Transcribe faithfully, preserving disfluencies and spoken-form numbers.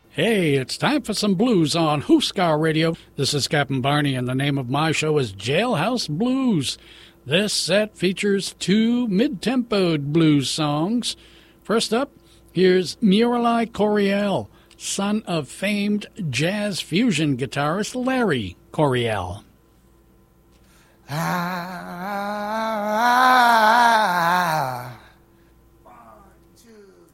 Hey, it's time for some blues on Huskar Radio. This is Captain Barney, and the name of my show is Jailhouse Blues. This set features two mid-tempoed blues songs. First up, here's Murali Coryell, son of famed jazz fusion guitarist Larry Coryell. Ah,